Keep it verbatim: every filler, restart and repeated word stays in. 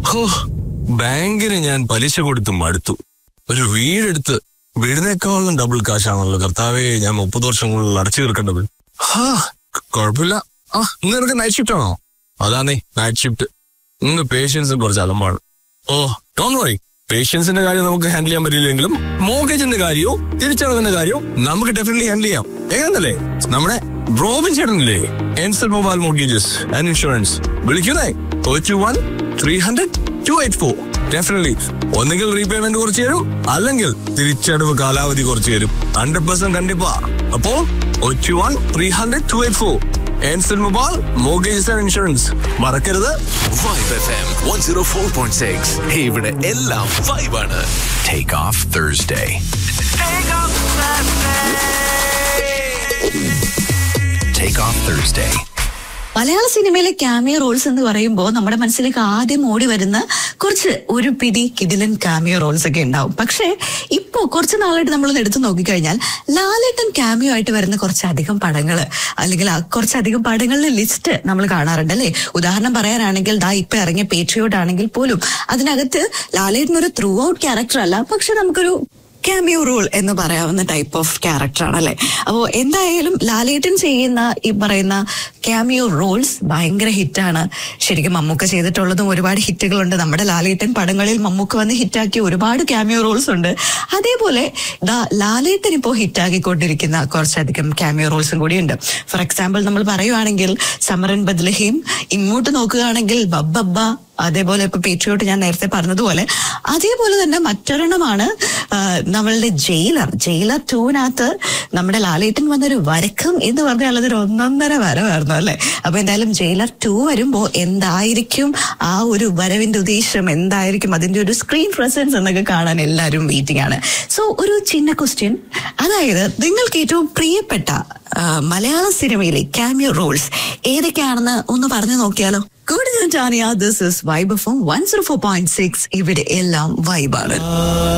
ഹോ, ബാങ്കിന് ഞാൻ പലിശ കൊടുത്ത് മടുത്തു. ഒരു വീടെടുത്ത് വീടിനേക്കാളും ഡബിൾ കാശാണല്ലോ കർത്താവേ ഞാൻ മുപ്പത് വർഷങ്ങളിൽ അടച്ചു തീർക്കേണ്ടത്. ഹാ, കുഴപ്പമില്ല. ആ, ഇന്ന് നിനക്ക് നൈറ്റ് ഷിഫ്റ്റ് ആണോ? അതാന്നേ നൈറ്റ് ഷിഫ്റ്റ്. ഇന്ന് പേഷ്യൻസ് കുറച്ച് അലമ്പാണ്. ഓ, ഡോണ്ട് വറി. പേഷ്യൻസിന്റെ കാര്യം നമുക്ക് ഹാൻഡിൽ ചെയ്യാൻ പറ്റില്ലെങ്കിലും മോർഗേജിന്റെ കാര്യമോ തിരിച്ചടവിന്റെ കാര്യമോ നമുക്ക് ഡെഫിനറ്റ്ലി ഹാൻഡിൽ ചെയ്യാം. എങ്ങനല്ലേ നമ്മുടെ Robin ചേട്ടനില്ലേ, എൻസൽ mobile mortgages and insurance. വിളിക്കുന്നേ to one three hundred to eight four. Definitely ഒന്നുകിൽ റീപേയ്മെന്റ് കുറച്ച് തരും, അല്ലെങ്കിൽ തിരിച്ചടവ് കാലാവധി കുറച്ച് തരും. Hundred percent കണ്ടിപ്പാ. അപ്പോ to one three hundred to eight four. എൻസൽ mobile mortgages and insurance. മറക്കരുത്. Vibe F M one oh four point six. ഇവിടെ എല്ലാം വൈബാണ്. Take off Thursday. Take off Thursday. മലയാള സിനിമയിലെ ക്യാമിയോ റോൾസ് എന്ന് പറയുമ്പോൾ നമ്മുടെ മനസ്സിലേക്ക് ആദ്യം ഓടി വരുന്ന കുറച്ച് ഒരു പിടി കിടിലൻ ക്യാമിയോ റോൾസ് ഒക്കെ ഉണ്ടാവും. പക്ഷേ ഇപ്പോ കുറച്ച് നാളായിട്ട് നമ്മളൊന്ന് എടുത്തു നോക്കിക്കഴിഞ്ഞാൽ ലാലേട്ടൻ ക്യാമിയോ ആയിട്ട് വരുന്ന കുറച്ചധികം പടങ്ങള് അല്ലെങ്കിൽ കുറച്ചധികം പടങ്ങളുടെ ലിസ്റ്റ് നമ്മൾ കാണാറുണ്ട് അല്ലേ. ഉദാഹരണം പറയാനാണെങ്കിൽ ദാ ഇപ്പൊ ഇറങ്ങിയ പേട്രിയോട്ട് ആണെങ്കിൽ പോലും അതിനകത്ത് ലാലേട്ടൻ ഒരു ത്രൂ ഔട്ട് ക്യാരക്ടർ അല്ല, പക്ഷെ നമുക്കൊരു ക്യാമിയോ റോൾ എന്ന് പറയാവുന്ന ടൈപ്പ് ഓഫ് ക്യാരക്ടറാണ് അല്ലെ. അപ്പോൾ എന്തായാലും ലാലേട്ടൻ ചെയ്യുന്ന ഈ പറയുന്ന ക്യാമിയോ റോൾസ് ഭയങ്കര ഹിറ്റാണ്. ശരിക്കും മമ്മൂക്ക ചെയ്തിട്ടുള്ളതും ഒരുപാട് ഹിറ്റുകളുണ്ട്. നമ്മുടെ ലാലേട്ടൻ പടങ്ങളിൽ മമ്മൂക്ക വന്ന് ഹിറ്റാക്കിയ ഒരുപാട് ക്യാമിയോ റോൾസ് ഉണ്ട്. അതേപോലെ ലാലേട്ടൻ ഇപ്പോൾ ഹിറ്റാക്കിക്കൊണ്ടിരിക്കുന്ന കുറച്ചധികം ക്യാമിയോ റോൾസും കൂടിയുണ്ട്. ഫോർ എക്സാമ്പിൾ നമ്മൾ പറയുവാണെങ്കിൽ സമരൻ ബദ്ലഹീം, ഇങ്ങോട്ട് നോക്കുകയാണെങ്കിൽ ബബ്ബബ്ബ, അതേപോലെ ഇപ്പൊ പേട്രിയോട്ട് ഞാൻ നേരത്തെ പറഞ്ഞതുപോലെ. അതേപോലെ തന്നെ മറ്റൊരെണ്ണമാണ് നമ്മളുടെ ജയിലർ. ജയിലർ ടൂവിനകത്ത് നമ്മുടെ ലാലേട്ടൻ വന്നൊരു വരക്കം എന്ന് പറഞ്ഞാൽ അതൊരു ഒന്നൊന്നര വരവായിരുന്നു അല്ലെ. അപ്പൊ എന്തായാലും ജയിലർ ടു വരുമ്പോ എന്തായിരിക്കും ആ ഒരു വരവിന്റെ ഉദ്ദേശം, എന്തായിരിക്കും അതിന്റെ ഒരു സ്ക്രീൻ പ്രസൻസ് എന്നൊക്കെ കാണാൻ എല്ലാവരും വെയിറ്റിംഗ് ആണ്. സോ ഒരു ചിന്ന ക്വസ്റ്റ്യൻ, അതായത് നിങ്ങൾക്ക് ഏറ്റവും പ്രിയപ്പെട്ട മലയാള സിനിമയിലെ ക്യാമിയോ റോൾസ് ഏതൊക്കെയാണെന്ന് ഒന്ന് പറഞ്ഞു നോക്കിയാലോ. Good evening, Tanya. This is Vibe F M one oh four point six. ഇവിടെ എല്ലാം വൈബാണ്.